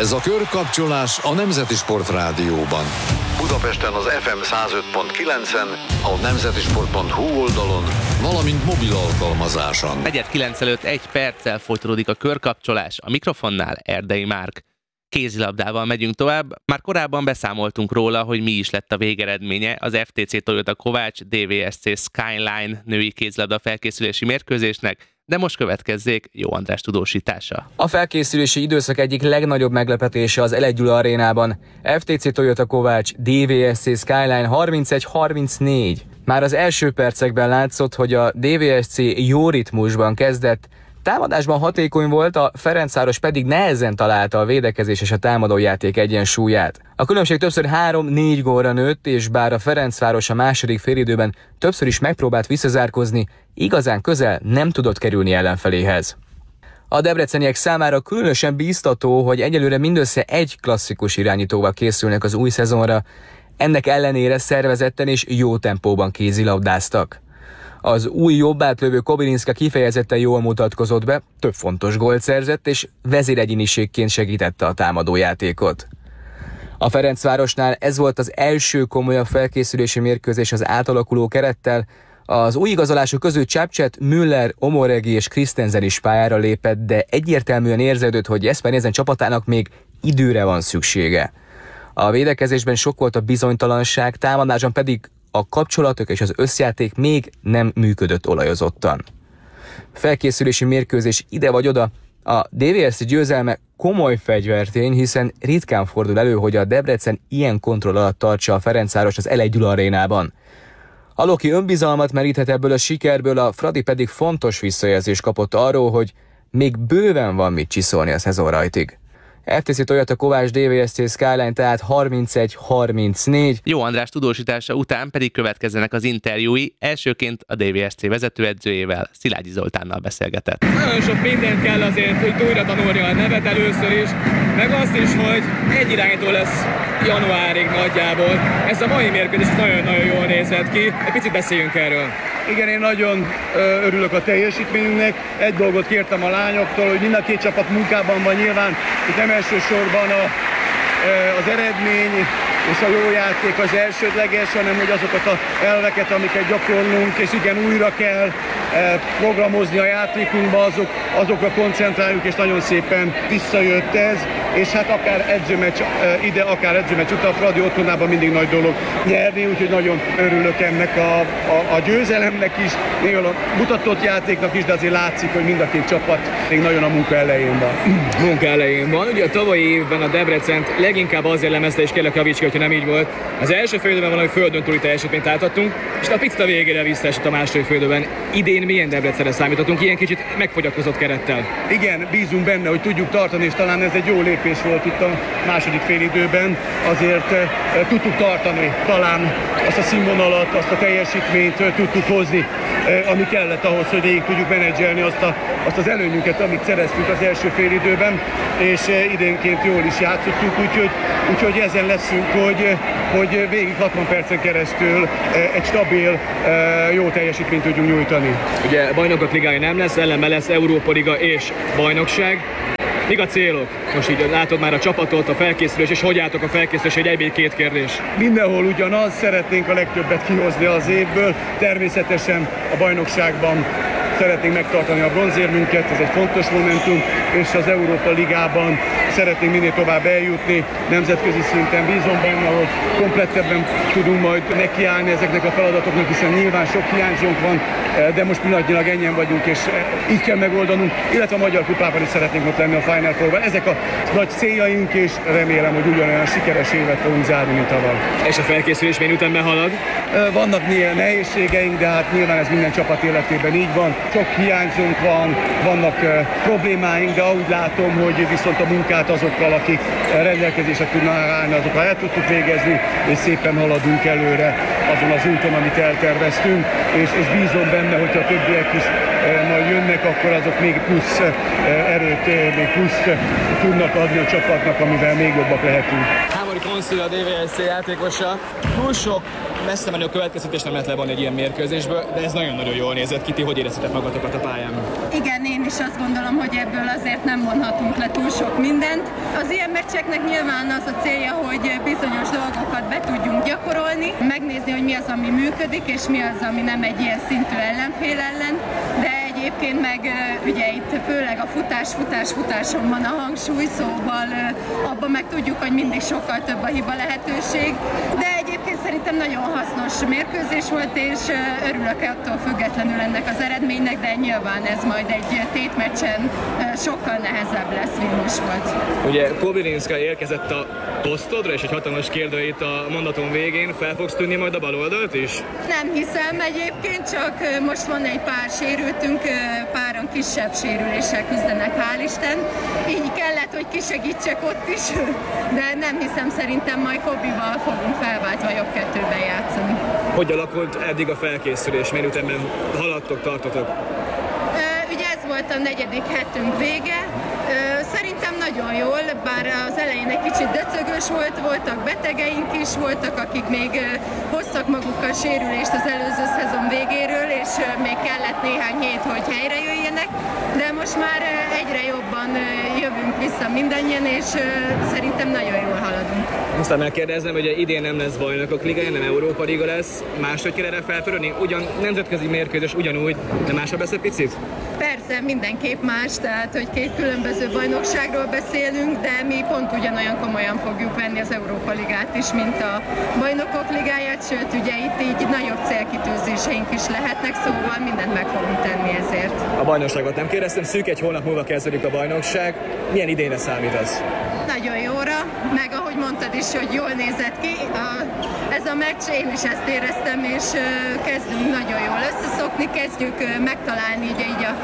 Ez a Körkapcsolás a Nemzeti Sport Rádióban. Budapesten az FM 105.9-en, a nemzetisport.hu oldalon, valamint mobil alkalmazáson. 4:09 előtt 1 perccel folytatódik a Körkapcsolás. A mikrofonnál Erdei Márk. Kézilabdával megyünk tovább. Már korábban beszámoltunk róla, hogy mi is lett a végeredménye az FTC Toyota Kovács DVSC Skyline női kézilabda felkészülési mérkőzésnek, de most következzék Jó András tudósítása. A felkészülési időszak egyik legnagyobb meglepetése az Elek Gyula arénában. FTC Toyota Kovács DVSC Skyline 31-34. Már az első percekben látszott, hogy a DVSC jó ritmusban kezdett, támadásban hatékony volt, a Ferencváros pedig nehezen találta a védekezés és a támadójáték egyensúlyát. A különbség többször 3-4 gólra nőtt, és bár a Ferencváros a második félidőben többször is megpróbált visszazárkózni, igazán közel nem tudott kerülni ellenfeléhez. A debreceniek számára különösen bíztató, hogy egyelőre mindössze egy klasszikus irányítóval készülnek az új szezonra, ennek ellenére szervezetten és jó tempóban kézilabdáztak. Az új jobbátlövő Kobylinska kifejezetten jól mutatkozott be, több fontos gólt szerzett és vezéregyéniségként segítette a támadójátékot. A Ferencvárosnál ez volt az első komolyabb felkészülési mérkőzés az átalakuló kerettel. Az új igazolások közül Csapcset, Müller, Omoregi és Christensen is pályára lépett, de egyértelműen érződött, hogy Esztergom csapatának még időre van szüksége. A védekezésben sok volt a bizonytalanság, támadásban pedig a kapcsolatok és az összjáték még nem működött olajozottan. Felkészülési mérkőzés ide vagy oda, a DVSC győzelme komoly fegyvertény, hiszen ritkán fordul elő, hogy a Debrecen ilyen kontroll alatt tartsa a Ferencváros az Elek Gyula arénában. A Loki önbizalmat meríthet ebből a sikerből, a Fradi pedig fontos visszajelzést kapott arról, hogy még bőven van mit csiszolni a szezon rajtig. FTC Toyota Kovács DVSC Skyline tehát 31-34. Jó András tudósítása után pedig következzenek az interjúi, elsőként a DVSC vezetőedzőjével, Szilágyi Zoltánnal beszélgetett. Nagyon sok mindent kell azért, hogy újra tanulni a nevet először is, meg azt is, hogy egy irányító lesz januárig nagyjából. Ez a mai mérkőzés nagyon-nagyon jól nézett ki, egy picit beszéljünk erről. Igen, én nagyon örülök a teljesítményünknek. Egy dolgot kértem a lányoktól, hogy mind a két csapat munkában van nyilván. Itt nem elsősorban az eredmény és a jó játék az elsődleges, hanem hogy azokat az elveket, amiket gyakorlunk, és igen, újra kell programozni a játékunkba, azokra koncentráljuk, és nagyon szépen visszajött ez, és hát akár edzőmeccs ide, akár edzőmeccs után a Fradi otthonában mindig nagy dolog nyerni, úgyhogy nagyon örülök ennek a győzelemnek is, még a mutatott játéknak is, de azért látszik, hogy mind a két csapat még nagyon a munka elején van. Munka elején van. Ugye a tavalyi évben a Debrecent leginkább azért jellemezte, és kérlek javíts ki, hogyha nem így volt. Az első félidőben valami földön túli teljesítményt láthattunk, és a picit a végére visszaesett a második félidőben. Idén milyen Debrecenre számítottunk, ilyen kicsit megfogyatkozott kerettel? Igen, bízunk benne, hogy tudjuk tartani, és talán ez egy jó lépés volt itt a második félidőben. Azért tudtuk tartani talán azt a színvonalat, azt a teljesítményt tudtuk hozni, ami kellett ahhoz, hogy végig tudjuk menedzselni azt az előnyünket, amit szereztünk az első félidőben, és idénként jól is játszottuk, úgyhogy ezen leszünk, hogy végig 60 percen keresztül egy stabil, jó teljesítményt tudjunk nyújtani. Ugye bajnokok ligája nem lesz, ellenben lesz Európa Liga és bajnokság. Mik a célok? Most így látod már a csapatot, a felkészülés, és hogy álltok a felkészülés, egy két kérdés. Mindenhol ugyanaz, szeretnénk a legtöbbet kihozni az évből, természetesen a bajnokságban szeretnénk megtartani a bronzérmünket, ez egy fontos momentum, és az Európa Ligában szeretnénk minél tovább eljutni, nemzetközi szinten bízom benne, hogy komplettebben tudunk majd nekiállni ezeknek a feladatoknak, hiszen nyilván sok hiányzónk van, de most pillanatnyilag ennyien vagyunk, és így kell megoldanunk, illetve a Magyar Kupában is szeretnénk ott lenni a Final Fourban. Ezek a nagy céljaink, és remélem, hogy ugyanolyan sikeres évet fogunk zárni, mint tavaly. És a felkészülés még után behalad? Vannak nehézségeink, de hát nyilván ez minden csapat életében így van. Sok hiányzónk van, vannak problémáink, de úgy látom, hogy viszont a munkát azokkal, akik rendelkezésre tudnak állni, azokkal el tudtuk végezni, és szépen haladunk előre azon az úton, amit elterveztünk, és bízom benne, hogyha a többiek is majd jönnek, akkor azok még plusz erőt, még plusz tudnak adni a csapatnak, amivel még jobbak lehetünk. Konszul, a DVSC játékosa. Túl sok messze menő következtetés nem lehet levonni egy ilyen mérkőzésből, de ez nagyon-nagyon jól nézett ki. Ti hogy éreztetek magatokat a pályán? Igen, én is azt gondolom, hogy ebből azért nem vonhatunk le túl sok mindent. Az ilyen meccseknek nyilván az a célja, hogy bizonyos dolgokat be tudjunk gyakorolni, megnézni, hogy mi az, ami működik, és mi az, ami nem egy ilyen szintű ellenfél ellen, de egyébként meg ugye itt főleg a futáson van a hangsúly, szóval abban meg tudjuk, hogy mindig sokkal több a hiba lehetőség, de egyébként szerintem nagyon hasznos mérkőzés volt, és örülök attól függetlenül ennek az eredménynek, de nyilván ez majd egy tétmeccsen sokkal nehezebb lesz, mint most volt. Ugye Kobylinska érkezett a posztodra, és egy hatalmas kérdő itt a mondatom végén. Fel fogsz tűnni majd a bal oldalt is? Nem hiszem egyébként, csak most van egy pár sérültünk, páran kisebb sérüléssel küzdenek, hál' Isten. Így kellett, hogy kisegítsek ott is, de nem hiszem, szerintem majd Kobival fogunk felváltva jobb kettőben játszani. Hogy alakult eddig a felkészülés? Milyen ütemben haladtok, tartotok? Ugye ez volt a 4. hetünk vége. Szerintem nagyon jól, bár az elején egy kicsit döcögös volt, voltak betegeink is, voltak, akik még hoztak magukkal sérülést az előző szezon végéről, és még kellett néhány hét, hogy helyre jöjjenek, de most már egyre jobban jövünk vissza mindannyian, és szerintem nagyon jól haladunk. Aztán megkérdezem, hogy idén nem lesz bajnokok ligája, nem Európa liga lesz, máshogy kell erre felpörölni? Ugyan nemzetközi mérkőzés ugyanúgy, de máshogy lesz egy picit? Persze, mindenképp más, tehát hogy két különböző bajnokságról beszélünk, de mi pont ugyanolyan komolyan fogjuk venni az Európa Ligát is, mint a Bajnokok Ligáját, sőt ugye itt így nagyobb célkitűzéseink is lehetnek, szóval mindent meg fogunk tenni ezért. A bajnokságot nem kérdeztem, szűk egy hónap múlva kezdődik a bajnokság. Milyen idénre számítasz? Nagyon jóra, meg ahogy mondtad is, hogy jól nézett ki. Ez a meccs, én is ezt éreztem, és kezdünk nagyon jól összeszokni, kezdjük megtalálni így a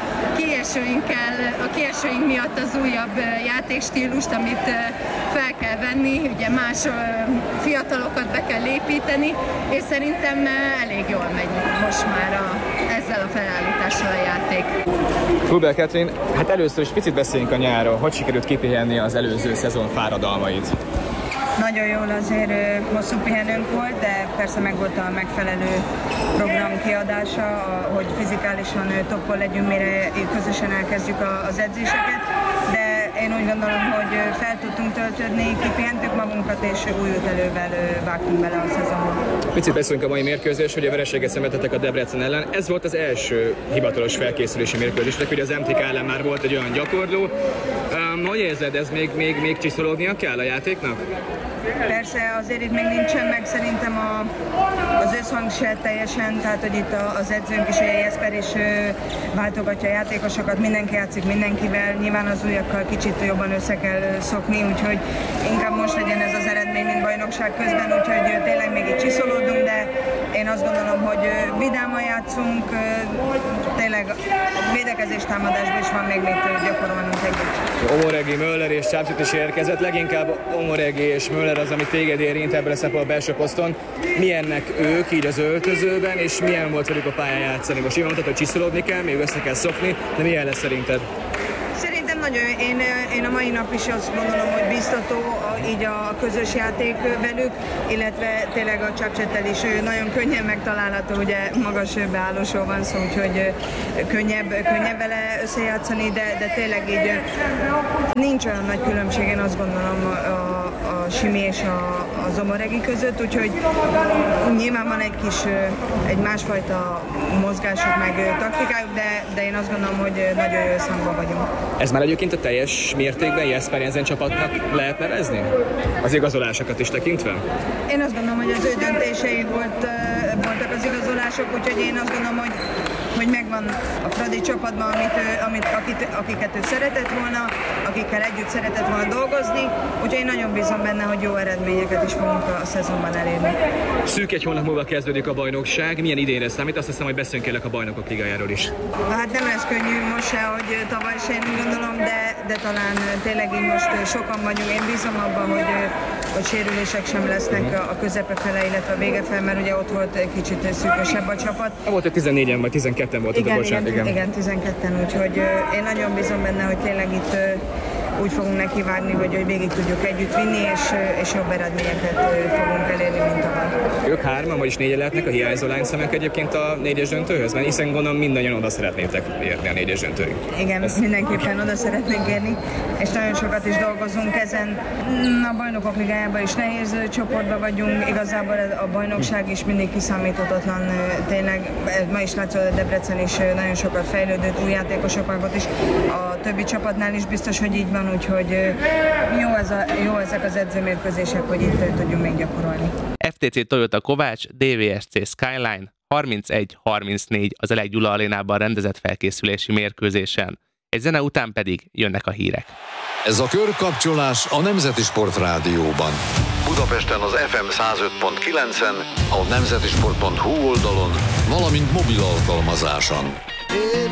kiesőink miatt az újabb játékstílust, amit fel kell venni, ugye más fiatalokat be kell építeni, és szerintem elég jól megy most már ezzel a felállítással a játék. Grubel Katrin, hát először is picit beszéljünk a nyárról. Hogy sikerült kipihenni az előző szezon fáradalmait? Nagyon jól, azért hosszú pihenőnk volt, de persze meg volt a megfelelő program kiadása, hogy fizikálisan toppon legyünk, mire közösen elkezdjük az edzéseket, de én úgy gondolom, hogy fel tudtunk töltődni, kipihentük magunkat, és új ütelővel vágtunk bele a szezonba. Picit beszélünk a mai mérkőzés, hogy a vereséget szenvedtetek a Debrecen ellen. Ez volt az első hivatalos felkészülési mérkőzésnek, ugye az MTK ellen már volt egy olyan gyakorló. Hogy érzed, ez még csiszolódnia kell a játéknak? Persze, azért itt még nincsen meg szerintem az összhang se teljesen, tehát hogy itt az edzőnk is, ugye Jesper is váltogatja a játékosokat, mindenki játszik mindenkivel, nyilván az újakkal kicsit jobban össze kell szokni, úgyhogy inkább most legyen ez az eredmény, mint bajnokság közben, úgyhogy tényleg még itt csiszolódunk, de én azt gondolom, hogy vidáman játszunk, tényleg védekezés támadásban is van még mit gyakorolnunk együtt. Omoregi, Möller és Csápsit is érkezett, leginkább Omoregi és Möller az, ami téged érint ebben a szempontból a belső poszton. Milyennek ők így az öltözőben, és milyen volt velük a pályán játszani? Most mondtad, hogy csiszolódni kell, még össze kell szokni, de milyen lesz szerinted? Szerintem nagyon, én a mai nap is azt gondolom, hogy biztató így a közös játék velük, illetve tényleg a Csapcsettel is nagyon könnyen megtalálható, ugye magas beállósról van szó, úgyhogy könnyebb vele összejátszani, de tényleg így nincs olyan nagy különbség, én azt gondolom a Simi és a Zomoregi között, úgyhogy nyilván van egy másfajta mozgásuk meg taktikájuk, de én azt gondolom, hogy nagyon jó összhangban vagyunk. Ez már egyébként a teljes mértékben Jesper Jensen csapatnak lehet nevezni? Az igazolásokat is tekintve? Én azt gondolom, hogy az ő döntései voltak az igazolások, úgyhogy én azt gondolom, hogy megvan a Fradi csapatban, akiket ő szeretett volna, akikkel együtt szeretett volna dolgozni, úgyhogy én nagyon bízom benne, hogy jó eredményeket is fogunk a szezonban elérni. Szűk egy hónap múlva kezdődik a bajnokság, milyen idénre számít? Azt hiszem, hogy beszélünk a Bajnokok Ligájáról is. Hát nem lesz könnyű most se, hogy tavaly se, én gondolom, de talán tényleg így most sokan vagyunk. Én bízom abban, hogy sérülések sem lesznek a közepe fele, illetve a vége fel, mert ugye ott volt egy kicsit szűkösebb a csapat. Volt, hogy 14-en vagy 12-en volt. Igen, 12-en, úgyhogy én nagyon bízom benne, hogy tényleg itt úgy fogunk nekivágni, hogy végig tudjuk együtt vinni, és jobb eredményeket fogunk elérni, mint tavaly. Ők 3-an, vagyis 4-en lehetnek a hiányzó láncszemek egyébként a 4-es döntőhöz? Mert hiszen gondolom mindannyian oda szeretnétek érni a 4-es döntőig. Igen, mindenképpen oda szeretnénk érni, és nagyon sokat is dolgozunk ezen. A Bajnokok Ligájában is nehéz csoportban vagyunk, igazából a bajnokság is mindig kiszámíthatatlan. Tényleg ma is látszott, hogy Debrecen is nagyon sokat fejlődött, új játékosok már volt is. A többi csapatnál is biztos, hogy így van, úgyhogy jó ezek az edzőmérkőzések, hogy itt tudjunk még gyakorolni. FTC Toyota Kovács, DVSC Skyline 31-34 az Elek Gyula arénában rendezett felkészülési mérkőzésen. Egy zene után pedig jönnek a hírek. Ez a körkapcsolás a Nemzeti Sport Rádióban. Budapesten az FM 105.9-en, a nemzetisport.hu oldalon, valamint mobil alkalmazáson.